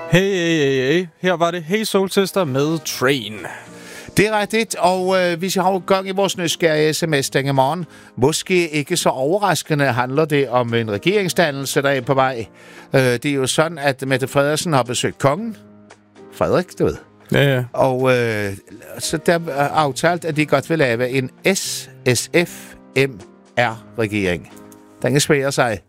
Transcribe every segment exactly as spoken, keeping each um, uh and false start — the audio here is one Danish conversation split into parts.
Hey, hey, hey, hey. Her var det Hey Soul Sister med Train. Det er rigtigt, og øh, vi har jo gang i vores nysgerrige sms denne morgen. Måske ikke så overraskende handler det om en regeringsdannelse, der er på vej. Øh, det er jo sådan, at Mette Frederiksen har besøgt kongen. Frederik, du ved. Ja, ja. Og øh, så der er aftalt, at de godt vil lave en S S F M R-regering. Den kan spære sig.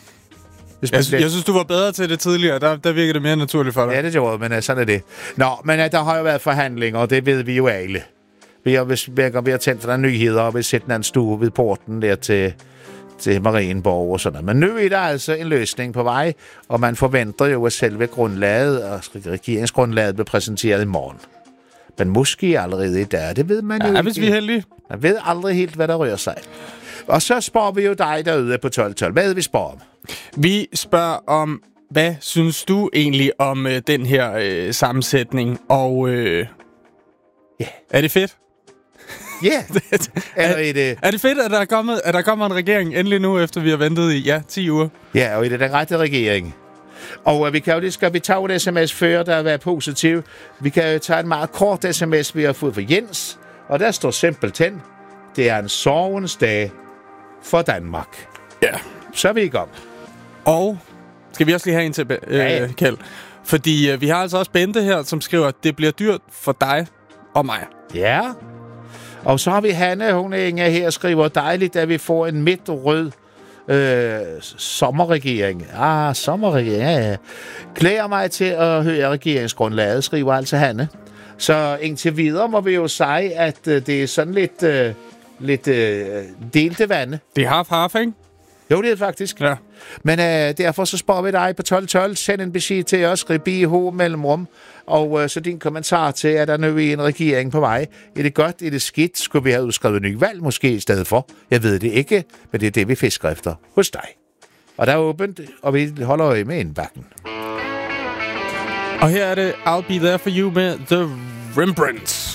Jeg, jeg synes, du var bedre til det tidligere. Der, der virkede det mere naturligt for dig. Ja, det gjorde men uh, sådan er det. Nå, men uh, der har jo været forhandlinger, og det ved vi jo alle. Vi har, hvis, vi har tændt for der nyheder, og vi sætter en stue ved porten der til, til Marienborg og sådan noget. Men nu er der altså en løsning på vej, og man forventer jo, at selve grundlaget og regeringsgrundlaget bliver præsenteret i morgen. Men måske allerede i dag, det ved man jo ja, ikke. hvis vi er heldige. Man ved aldrig helt, hvad der rører sig. Og så spørger vi jo dig derude på tolv tolv. Hvad er det, vi spørger om? Vi spørger om, hvad synes du egentlig om øh, den her øh, sammensætning? Og øh, yeah. er det fedt? Ja, yeah. er, er, det... er det fedt, at der er kommet, at der kommer en regering endelig nu, efter vi har ventet i ja, ti uger? Ja, og i det den rette regering. Og uh, vi kan jo lige, skal vi tage et sms før, der er positiv. Vi kan jo tage en meget kort sms, vi har fået fra Jens. Og der står simpelthen, det er en sorgens dag for Danmark. Ja. Så er vi i gang. Og skal vi også lige have en til, øh, ja, ja. Kjeld? Fordi øh, vi har altså også Bente her, som skriver, at det bliver dyrt for dig og mig. Ja. Og så har vi Hanne, hun er Inge her, skriver, dejligt, at vi får en midtrød øh, sommerregering. Ah, sommerregering, ja, ja. Glæder mig til at høre regeringsgrundlaget, skriver altså Hanne. Så indtil videre må vi jo sige, at øh, det er sådan lidt, øh, lidt øh, delte vande. Det er half-half, ikke? Jo, det er faktisk. Ja. Men øh, derfor så spørger vi dig på tolv tolv. Send en besked til os, skriv B H mellemrum. Og øh, så din kommentar til, at der nu er en regering på vej. Er det godt? Er det skidt? Skulle vi have udskrevet en ny valg måske i stedet for? Jeg ved det ikke, men det er det, vi fisker efter hos dig. Og der er åbent, og vi holder øje med indbakken. Og her er det I'll Be There For You med The Rembrandts.